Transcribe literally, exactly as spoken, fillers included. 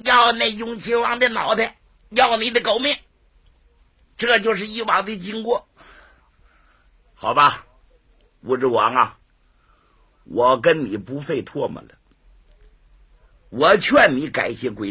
要那雍亲王的脑袋，要你的狗命。这就是以往的经过。好吧，吴志广啊，我跟你不费唾沫了，我劝你改邪归